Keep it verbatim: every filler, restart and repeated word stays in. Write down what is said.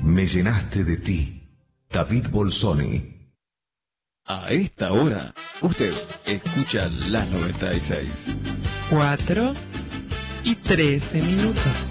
Me llenaste de ti, David Bolsoni. A esta hora, usted escucha la noventa y seis. Cuatro y trece minutos.